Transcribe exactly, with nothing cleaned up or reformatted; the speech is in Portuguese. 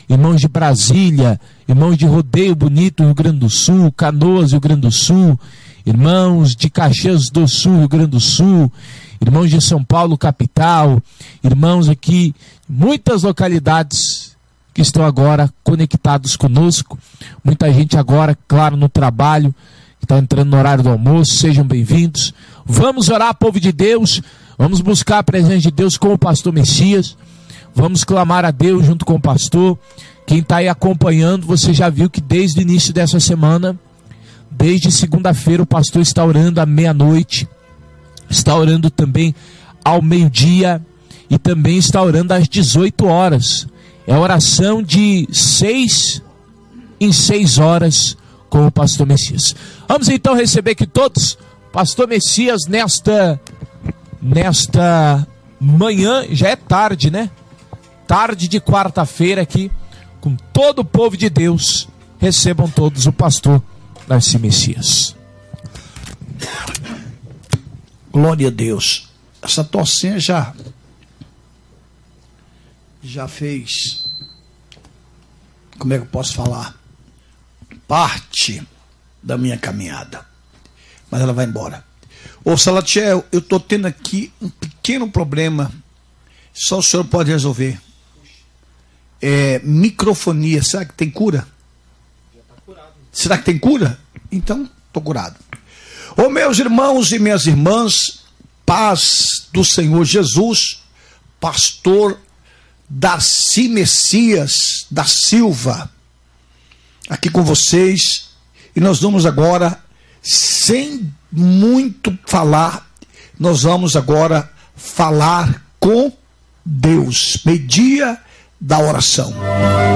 irmãos de Brasília, irmãos de Rodeio Bonito, Rio Grande do Sul, Canoas, Rio Grande do Sul, irmãos de Caxias do Sul, Rio Grande do Sul, irmãos de São Paulo, capital, irmãos aqui, muitas localidades que estão agora conectados conosco, muita gente agora, claro, no trabalho, que está entrando no horário do almoço, sejam bem-vindos. Vamos orar, povo de Deus, vamos buscar a presença de Deus com o pastor Messias, vamos clamar a Deus junto com o pastor. Quem está aí acompanhando, você já viu que desde o início dessa semana, desde segunda-feira, o pastor está orando à meia-noite, está orando também ao meio-dia e também está orando às dezoito horas. É oração de seis em seis horas com o pastor Messias. Vamos então receber aqui todos, pastor Messias, nesta, nesta manhã, já é tarde, né? Tarde de quarta-feira aqui, com todo o povo de Deus, recebam todos o pastor Darcy Messias. Glória a Deus. Essa tocinha já já fez, como é que eu posso falar, parte da minha caminhada, mas ela vai embora. Ô Salatiel, eu estou tendo aqui um pequeno problema, só o senhor pode resolver. É, microfonia, será que tem cura? Já tá curado. Será que tem cura? Então, estou curado. Ô meus irmãos e minhas irmãs, paz do Senhor Jesus, pastor Darcy Messias da Silva, aqui com vocês, e nós vamos agora, sem muito falar, nós vamos agora falar com Deus, meio-dia da oração.